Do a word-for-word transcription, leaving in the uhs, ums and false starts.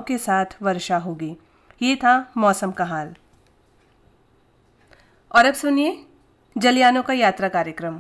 के साथ वर्षा होगी। ये था मौसम का हाल। और अब सुनिए जलयानों का यात्रा कार्यक्रम।